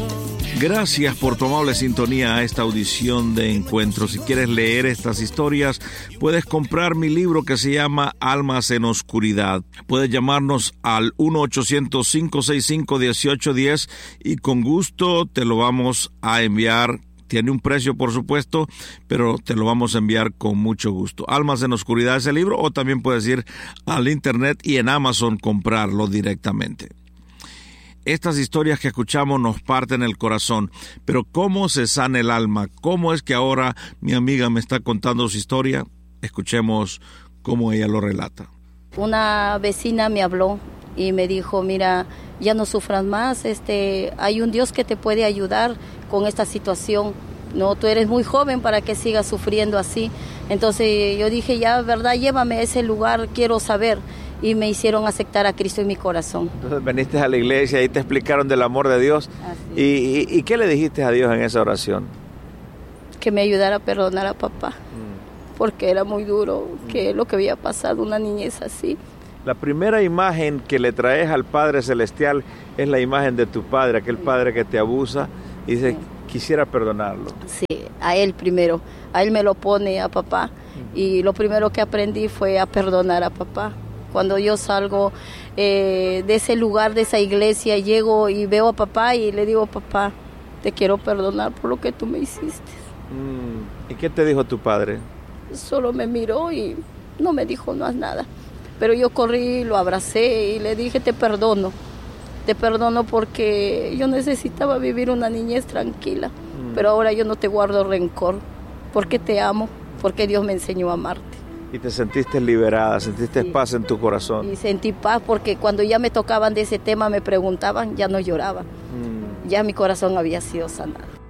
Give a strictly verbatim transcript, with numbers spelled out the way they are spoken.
Gracias por tu amable sintonía a esta audición de Encuentro. Si quieres leer estas historias, puedes comprar mi libro que se llama Almas en Oscuridad. Puedes llamarnos al uno ochocientos, cinco seis cinco, uno ocho uno cero y con gusto te lo vamos a enviar. Tiene un precio, por supuesto, pero te lo vamos a enviar con mucho gusto. Almas en Oscuridad es el libro, o también puedes ir al internet y en Amazon comprarlo directamente. Estas historias que escuchamos nos parten el corazón, pero ¿cómo se sana el alma? ¿Cómo es que ahora mi amiga me está contando su historia? Escuchemos cómo ella lo relata. Una vecina me habló y me dijo, mira, ya no sufras más, este, hay un Dios que te puede ayudar con esta situación. No, tú eres muy joven para que sigas sufriendo así. Entonces yo dije, ya, verdad, llévame a ese lugar, quiero saber. Y me hicieron aceptar a Cristo en mi corazón. Entonces veniste a la iglesia y te explicaron del amor de Dios. ¿Y, y, ¿Y qué le dijiste a Dios en esa oración? Que me ayudara a perdonar a papá, mm. porque era muy duro, que lo que había pasado, una niñez así. La primera imagen que le traes al Padre Celestial es la imagen de tu padre, aquel padre que te abusa, y dice, sí. quisiera perdonarlo. Sí, a él primero, a él me lo pone a papá, mm. y lo primero que aprendí fue a perdonar a papá. Cuando yo salgo eh, de ese lugar, de esa iglesia, llego y veo a papá y le digo, papá, te quiero perdonar por lo que tú me hiciste. Mm. ¿Y qué te dijo tu padre? Solo me miró y no me dijo más nada. Pero yo corrí, lo abracé y le dije, te perdono. Te perdono porque yo necesitaba vivir una niñez tranquila. Mm. Pero ahora yo no te guardo rencor, porque te amo, porque Dios me enseñó a amarte. Y te sentiste liberada, sentiste sí. paz en tu corazón. Y sentí paz porque cuando ya me tocaban de ese tema, me preguntaban, ya no lloraba. Mm. Ya mi corazón había sido sanado.